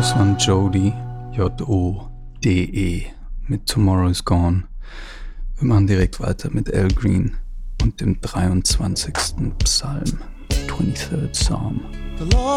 Das war Jode, Jode, mit Tomorrow is Gone. Wir machen direkt weiter mit Al Green und dem 23. Psalm, 23rd Psalm.